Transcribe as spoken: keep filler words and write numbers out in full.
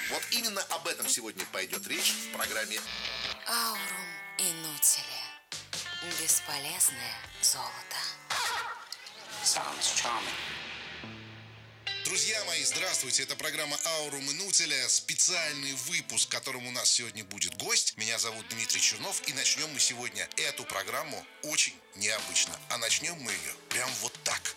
Вот именно об этом сегодня пойдет речь в программе Аурум Инутиле. Бесполезное золото. Sounds charming. Друзья мои, здравствуйте, это программа «Аурум Инутиля», специальный выпуск, в котором у нас сегодня будет гость. Меня зовут Дмитрий Чернов, и начнем мы сегодня эту программу очень необычно. А начнем мы ее прям вот так.